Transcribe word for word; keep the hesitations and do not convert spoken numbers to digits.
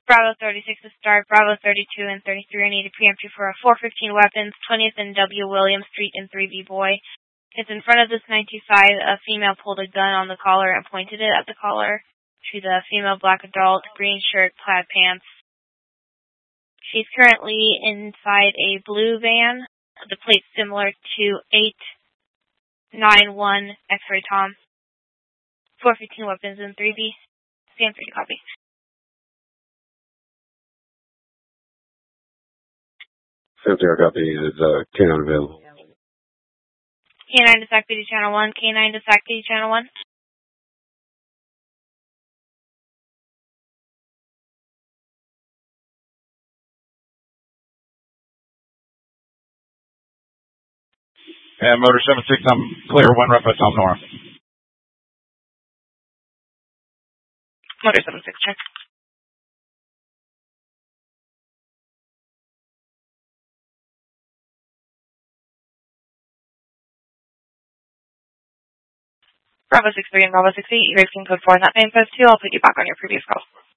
Bravo thirty-six to start. Bravo thirty-two and thirty-three, I need to preempt you for a four fifteen Weapons, twentieth and W. William Street in three B Boy. It's in front of this nine two five. A female pulled a gun on the collar and pointed it at the collar. She's a female black adult, green shirt, plaid pants. She's currently inside a blue van. The plate's similar to eight nine one X-ray Tom. four fifteen Weapons in three B. Stand for you, copy. fifty, I copy. Is uh, K nine available? K nine to S A C P D Channel one. K nine to S A C P D Channel one. And Motor seven six, I'm clear, one rep at Tom North. Motor seven six, check. Bravo six three and Bravo six eight, you're racing code four in that main post two. I'll put you back on your previous call.